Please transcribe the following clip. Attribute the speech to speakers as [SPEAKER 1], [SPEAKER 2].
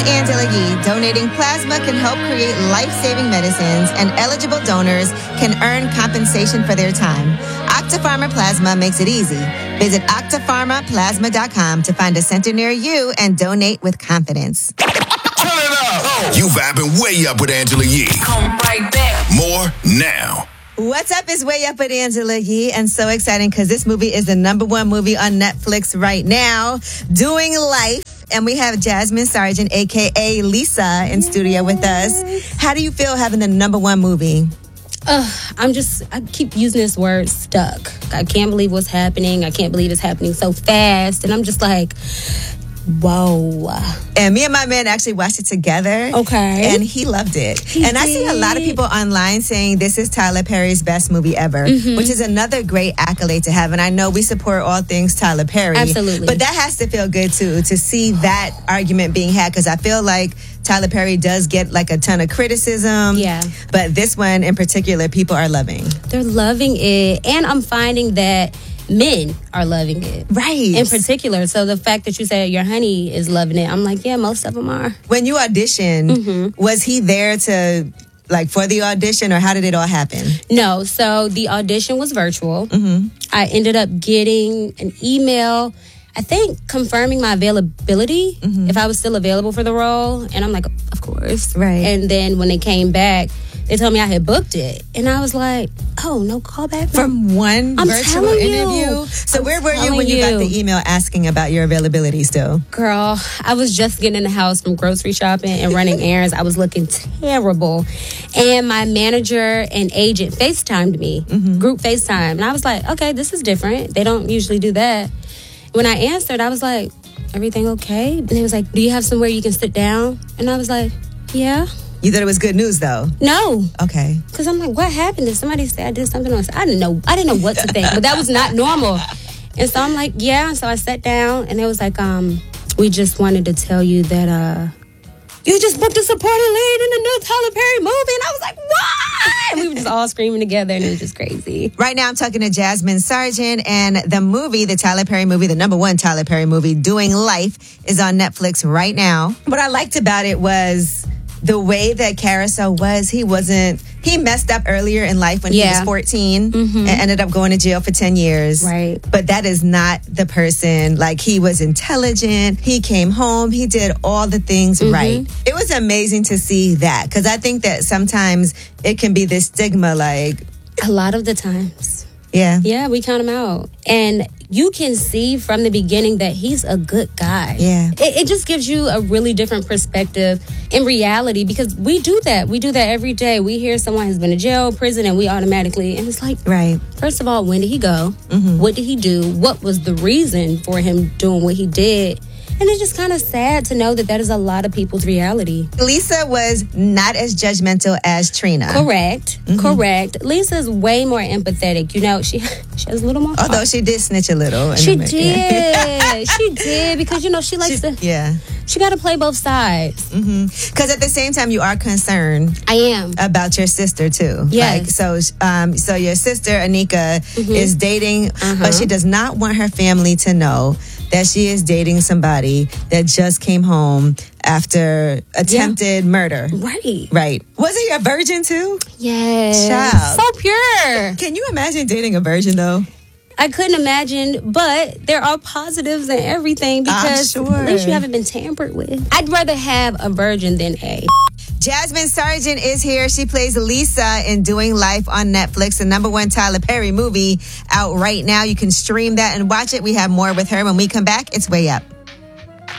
[SPEAKER 1] Angela Yee. Donating plasma can help create life-saving medicines, and eligible donors can earn compensation for their time. Octapharma Plasma makes it easy. Visit octapharmaplasma.com to find a center near you and donate with confidence.
[SPEAKER 2] Turn it up! You vibing way up with Angela Yee.
[SPEAKER 3] Come right back.
[SPEAKER 2] More now.
[SPEAKER 1] What's up? It's Way Up with Angela Yee, and so exciting because this movie is the #1 movie on Netflix right now, Doing Life. And we have Jasmine Sargent, a.k.a. Lisa, in studio with us. How do you feel having the #1 movie?
[SPEAKER 4] I keep using this word, stuck. I can't believe what's happening. I can't believe it's happening so fast. And I'm just like, whoa.
[SPEAKER 1] And me and my man actually watched it together.
[SPEAKER 4] Okay.
[SPEAKER 1] And he loved it.
[SPEAKER 4] He
[SPEAKER 1] I see a lot of people online saying this is Tyler Perry's best movie ever, which is another great accolade to have. And I know we support all things Tyler Perry.
[SPEAKER 4] Absolutely.
[SPEAKER 1] But that has to feel good, too, to see that argument being had, because I feel like Tyler Perry does get like a ton of criticism.
[SPEAKER 4] Yeah.
[SPEAKER 1] But this one in particular, people are loving.
[SPEAKER 4] They're loving it. And I'm finding that men are loving it.
[SPEAKER 1] Right.
[SPEAKER 4] In particular. So the fact that you said your honey is loving it, I'm like, yeah, most of them are.
[SPEAKER 1] When you auditioned, was he there to, like, for the audition, or how did it all happen?
[SPEAKER 4] No. So the audition was virtual. I ended up getting an email, I think, confirming my availability, if I was still available for the role. And I'm like, of course.
[SPEAKER 1] Right.
[SPEAKER 4] And then when they came back, they told me I had booked it. And I was like, oh, no callback?
[SPEAKER 1] From one
[SPEAKER 4] I'm
[SPEAKER 1] virtual
[SPEAKER 4] telling you.
[SPEAKER 1] interview? So where were you
[SPEAKER 4] telling
[SPEAKER 1] when you got
[SPEAKER 4] you.
[SPEAKER 1] the email asking about your availability still?
[SPEAKER 4] Girl, I was just getting in the house from grocery shopping and running errands. I was looking terrible. And my manager and agent FaceTimed me, group FaceTime. And I was like, okay, this is different. They don't usually do that. When I answered, I was like, everything okay? And he was like, do you have somewhere you can sit down? And I was like, yeah.
[SPEAKER 1] You thought it was good news, though?
[SPEAKER 4] No.
[SPEAKER 1] Okay.
[SPEAKER 4] Because I'm like, what happened? Did somebody say I did something else? I didn't know what to think. But that was not normal. And so I'm like, yeah. And so I sat down, and it was like, we just wanted to tell you that you just booked a supporting lead in the new Tyler Perry movie. And I was like, what? And we were just all screaming together, and it was just crazy.
[SPEAKER 1] Right now I'm talking to Jasmine Sargent, and the movie, the Tyler Perry movie, the #1 Tyler Perry movie, Doing Life, is on Netflix right now. What I liked about it was the way that Carousel was. He messed up earlier in life when he was 14 and ended up going to jail for 10 years.
[SPEAKER 4] Right.
[SPEAKER 1] But that is not the person. Like, he was intelligent. He came home. He did all the things right. It was amazing to see that, because I think that sometimes it can be this stigma, like...
[SPEAKER 4] A lot of the times.
[SPEAKER 1] Yeah.
[SPEAKER 4] Yeah, we count him out. And you can see from the beginning that he's a good guy.
[SPEAKER 1] Yeah.
[SPEAKER 4] It just gives you a really different perspective in reality, because we do that. We do that every day. We hear someone has been in jail, prison, and we automatically, and it's like,
[SPEAKER 1] Right.
[SPEAKER 4] first of all, when did he go? What did he do? What was the reason for him doing what he did? And it's just kind of sad to know that that is a lot of people's reality.
[SPEAKER 1] Lisa was not as judgmental as Trina.
[SPEAKER 4] Correct. Lisa's way more empathetic. You know, she has a little more heart.
[SPEAKER 1] Although she did snitch a little.
[SPEAKER 4] She did. She did, because, you know, she likes to...
[SPEAKER 1] Yeah.
[SPEAKER 4] She got to play both sides.
[SPEAKER 1] Because at the same time, you are concerned
[SPEAKER 4] I am.
[SPEAKER 1] about your sister, too.
[SPEAKER 4] Yes.
[SPEAKER 1] Like, so your sister, Anika, is dating, but she does not want her family to know that she is dating somebody that just came home after attempted murder.
[SPEAKER 4] Right.
[SPEAKER 1] Was he a virgin, too?
[SPEAKER 4] Yes.
[SPEAKER 1] Child.
[SPEAKER 4] So pure.
[SPEAKER 1] Can you imagine dating a virgin, though?
[SPEAKER 4] I couldn't imagine, but there are positives in everything, because
[SPEAKER 1] I'm sure.
[SPEAKER 4] at least you haven't been tampered with. I'd rather have a virgin than a...
[SPEAKER 1] Jasmine Sargent is here. She plays Lisa in Doing Life on Netflix, the #1 Tyler Perry movie, out right now. You can stream that and watch it. We have more with her when we come back. It's Way Up.